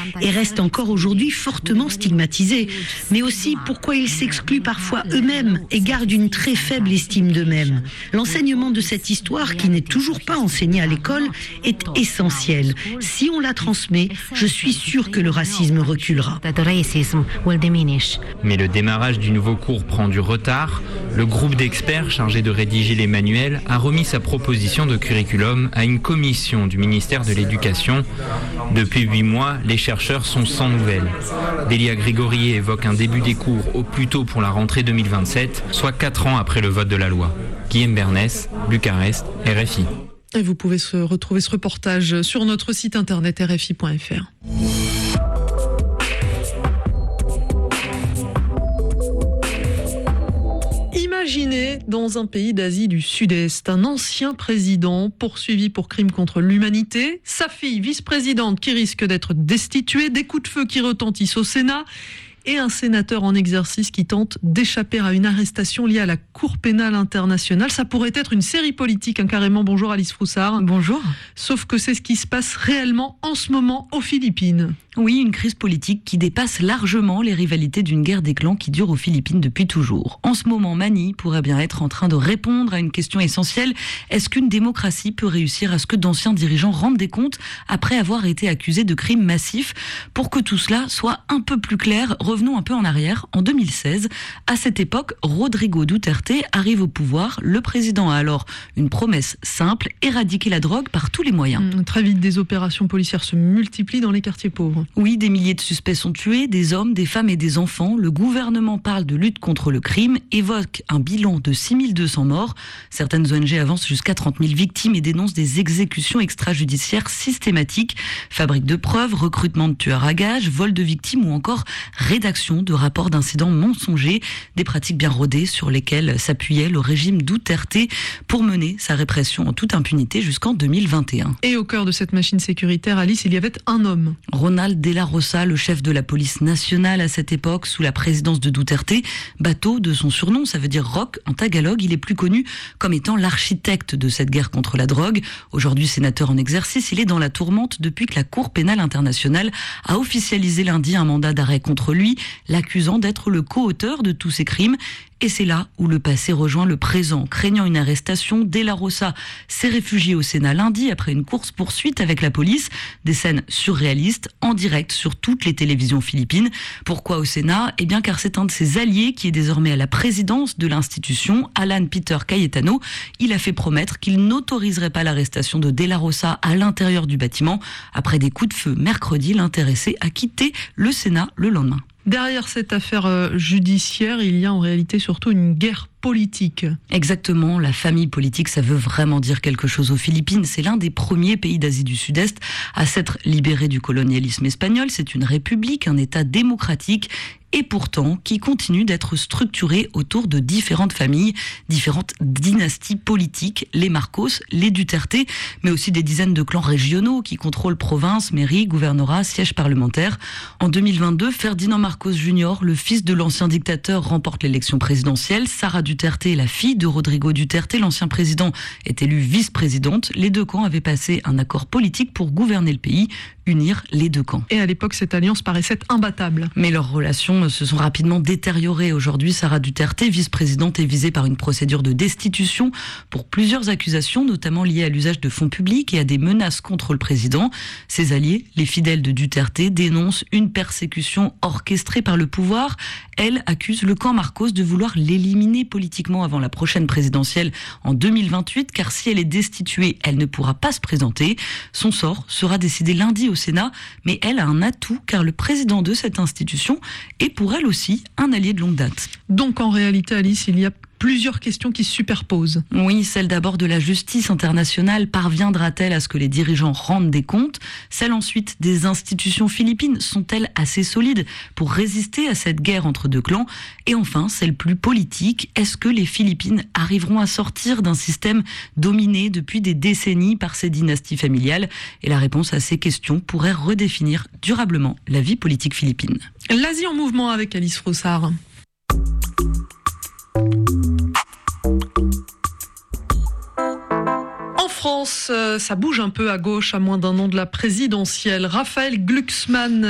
et restent encore aujourd'hui fortement stigmatisés, mais aussi pourquoi ils s'excluent parfois eux-mêmes et gardent une très faible estime d'eux-mêmes. L'enseignement de cette histoire, qui n'est toujours pas enseignée à l'école, est essentiel. Si on la transmet, je suis sûre que le racisme reculera. Mais le démarrage du nouveau cours prend du retard. Le groupe d'experts chargé de rédiger les manuels a remis sa proposition de curriculum à une commission du ministère de l'Éducation. Depuis 8 mois, les chercheurs sont sans nouvelles. Delia Grigorié évoque un début des cours au plus tôt pour la rentrée 2027, soit 4 ans après le vote de la loi. Guillaume Bernès, Bucarest, RFI. Et vous pouvez retrouver ce reportage sur notre site internet rfi.fr. Imaginez dans un pays d'Asie du Sud-Est, un ancien président poursuivi pour crimes contre l'humanité, sa fille vice-présidente qui risque d'être destituée, des coups de feu qui retentissent au Sénat et un sénateur en exercice qui tente d'échapper à une arrestation liée à la Cour pénale internationale. Ça pourrait être une série politique, carrément. Bonjour Alice Froussard. Bonjour. Sauf que c'est ce qui se passe réellement en ce moment aux Philippines. Oui, une crise politique qui dépasse largement les rivalités d'une guerre des clans qui dure aux Philippines depuis toujours. En ce moment, Manny pourrait bien être en train de répondre à une question essentielle. Est-ce qu'une démocratie peut réussir à ce que d'anciens dirigeants rendent des comptes après avoir été accusés de crimes massifs? Pour que tout cela soit un peu plus clair, revenons un peu en arrière. En 2016, à cette époque, Rodrigo Duterte arrive au pouvoir. Le président a alors une promesse simple, éradiquer la drogue par tous les moyens. Très vite, des opérations policières se multiplient dans les quartiers pauvres. Oui, des milliers de suspects sont tués, des hommes, des femmes et des enfants. Le gouvernement parle de lutte contre le crime, évoque un bilan de 6200 morts. Certaines ONG avancent jusqu'à 30 000 victimes et dénoncent des exécutions extrajudiciaires systématiques. Fabrique de preuves, recrutement de tueurs à gages, vol de victimes ou encore rédaction de rapports d'incidents mensongers. Des pratiques bien rodées sur lesquelles s'appuyait le régime Duterte pour mener sa répression en toute impunité jusqu'en 2021. Et au cœur de cette machine sécuritaire, Alice, il y avait un homme. Ronald De La Rosa, le chef de la police nationale à cette époque, sous la présidence de Duterte. Bateau de son surnom, ça veut dire roc en tagalog. Il est plus connu comme étant l'architecte de cette guerre contre la drogue. Aujourd'hui sénateur en exercice, il est dans la tourmente depuis que la Cour pénale internationale a officialisé lundi un mandat d'arrêt contre lui, l'accusant d'être le co-auteur de tous ces crimes. Et c'est là où le passé rejoint le présent. Craignant une arrestation, De La Rosa s'est réfugié au Sénat lundi après une course-poursuite avec la police. Des scènes surréalistes en direct sur toutes les télévisions philippines. Pourquoi au Sénat ? Eh bien car c'est un de ses alliés qui est désormais à la présidence de l'institution, Alan Peter Cayetano. Il a fait promettre qu'il n'autoriserait pas l'arrestation de De La Rosa à l'intérieur du bâtiment. Après des coups de feu mercredi, l'intéressé a quitté le Sénat le lendemain. Derrière cette affaire judiciaire, il y a en réalité surtout une guerre politique. Exactement, la famille politique, ça veut vraiment dire quelque chose aux Philippines. C'est l'un des premiers pays d'Asie du Sud-Est à s'être libéré du colonialisme espagnol. C'est une république, un État démocratique et pourtant qui continue d'être structuré autour de différentes familles, différentes dynasties politiques, les Marcos, les Duterte, mais aussi des dizaines de clans régionaux qui contrôlent provinces, mairies, gouvernorats, sièges parlementaires. En 2022, Ferdinand Marcos Jr., le fils de l'ancien dictateur, remporte l'élection présidentielle. Sara Duterte, la fille de Rodrigo Duterte, l'ancien président, est élue vice-présidente. Les deux camps avaient passé un accord politique pour gouverner le pays, unir les deux camps. Et à l'époque, cette alliance paraissait imbattable. Mais leurs relations se sont rapidement détériorées. Aujourd'hui, Sara Duterte, vice-présidente, est visée par une procédure de destitution pour plusieurs accusations, notamment liées à l'usage de fonds publics et à des menaces contre le président. Ses alliés, les fidèles de Duterte, dénoncent une persécution orchestrée par le pouvoir. Elle accuse le camp Marcos de vouloir l'éliminer politiquement avant la prochaine présidentielle en 2028, car si elle est destituée, elle ne pourra pas se présenter. Son sort sera décidé lundi au Sénat, mais elle a un atout, car le président de cette institution est pour elle aussi un allié de longue date. Donc en réalité, Alice, il y a plusieurs questions qui se superposent. Oui, celle d'abord de la justice internationale. Parviendra-t-elle à ce que les dirigeants rendent des comptes ? Celle ensuite des institutions philippines. Sont-elles assez solides pour résister à cette guerre entre deux clans ? Et enfin, celle plus politique. Est-ce que les Philippines arriveront à sortir d'un système dominé depuis des décennies par ces dynasties familiales ? Et la réponse à ces questions pourrait redéfinir durablement la vie politique philippine. L'Asie en mouvement avec Alice Froussard. En France, ça bouge un peu à gauche à moins d'un an de la présidentielle. Raphaël Glucksmann